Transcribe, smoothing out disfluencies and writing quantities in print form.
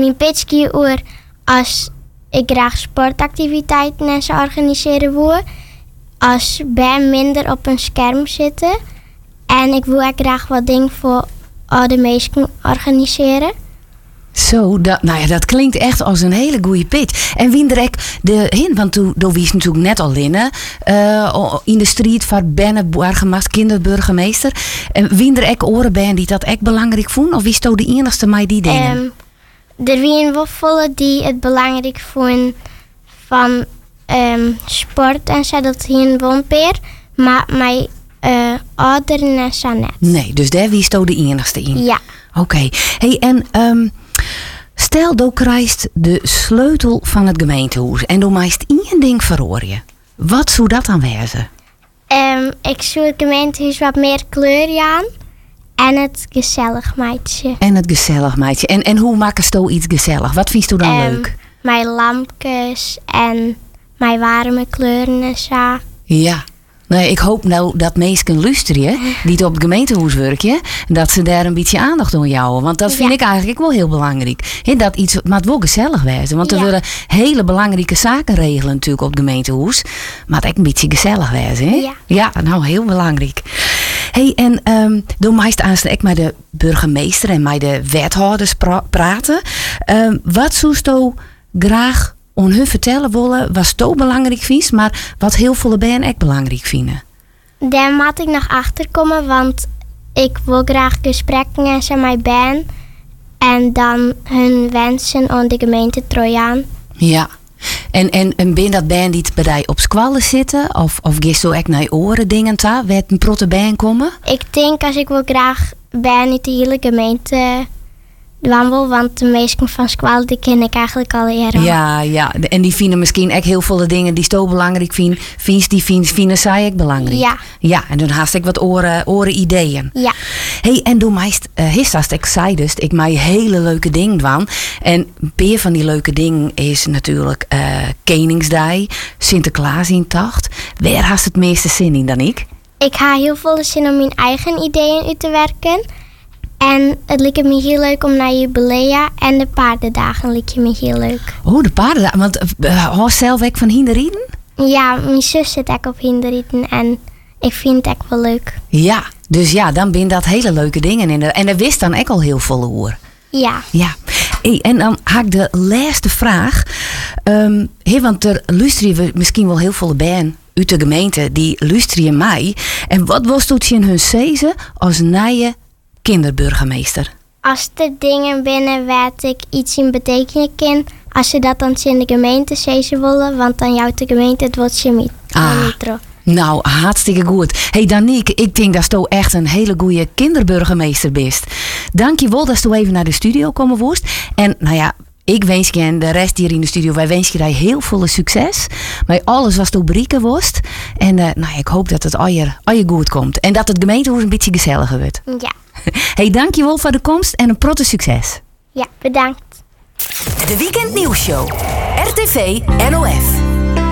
mijn pitje oor als ik graag sportactiviteiten en zo organiseren wil. Als ben minder op een scherm zitten. En ik wil ook graag wat dingen voor alle mensen organiseren. Zo, dat klinkt echt als een hele goede pitch. En wie er ook want toen was natuurlijk net al linnen in de street van kinderburgemeester. En wie er ook oren bij die dat echt belangrijk vonden? Of wie stond de enigste mij die dingen? Er waren wel volle die het belangrijk vonden van sport en zo, dat hier wonpeer. Maar mijn ouderen en zo net. Nee, dus daar wie stond de enigste in? Ja. Oké. Hey, en stel, je krijgt de sleutel van het gemeentehuis en je maakt één ding verhoren. Wat zou dat dan wezen? Ik zou het gemeentehuis wat meer kleur aan. En het gezellig meidje. En hoe maken ze iets gezellig? Wat vind je dan leuk? Mijn lampjes en mijn warme kleuren en zo. Ja. Nee, ik hoop nou dat mensen luisteren die op het gemeentehuis werken, dat ze daar een beetje aandacht aan houden. Want dat vind ik eigenlijk wel heel belangrijk. Dat iets maar het wel gezellig wezen. Want er willen hele belangrijke zaken regelen natuurlijk op het gemeentehuis. Maar het ook een beetje gezellig wezen. Ja, nou heel belangrijk. Hey, en door meest aanstaan ik met de burgemeester en met de wethouders praten. Wat zou je graag om hun vertellen willen wat zo belangrijk vindt, maar wat heel veel ben ook belangrijk vinden? Daar moet ik nog achter komen, want ik wil graag gesprekken en zo met Ben en dan hun wensen aan de gemeente Trojaan. Ja. En ben dat band die bij op squallen zitten? Of gist zo echt naar oren dingen ta? Werd een protte band komen? Ik denk als ik wil graag Ben niet de hele gemeente wandel, want de meesten van squallen die ken ik eigenlijk al eerder. Ja. En die vinden misschien echt heel veel dingen die zo belangrijk vinden zij ook belangrijk. Ja. Ja, en dan haast ik wat oren ideeën. Ja. Hey, en doe meest histast ik zei dus ik mij hele leuke dingen van. En een paar van die leuke dingen is natuurlijk Koningsdag, Sinterklaas in tacht. Waar haast het meeste zin in dan ik? Ik heb heel veel zin om mijn eigen ideeën uit te werken. En het lijkt me heel leuk om naar Jubilea en de paardendagen lijkt me heel leuk. Oh, de paardendagen. Want hoor zelf ook van hinderrieden? Ja, mijn zus zit ook op hinderrieden en ik vind het ook wel leuk. Ja, dus ja, dan ben dat hele leuke dingen. En er wist dan ook al heel veel hoor. Ja. Hey, en dan ga ik de laatste vraag. Want er luisteren we misschien wel heel veel bij uit de gemeente die luisteren mij. En wat was toen in hun sezen als nieuwe kinderburgemeester? Als er dingen binnen waar ik iets in betekenen kan, als ze dat dan in de gemeente zezen willen, want dan jouwt de gemeente het wordt je niet. Nou, hartstikke goed. Hey Danique, ik denk dat je echt een hele goede kinderburgemeester bent. Dank je wel dat je even naar de studio komen woest. En nou ja, ik wens je en de rest hier in de studio, wij wensen je heel veel succes. Met alles wat je bereiken worst. En ik hoop dat het al je goed komt. En dat het gemeentehuis een beetje gezelliger wordt. Ja. Hey, dank je wel voor de komst en een protte succes. Ja, bedankt. De Weekend Nieuwsshow. RTV NOF.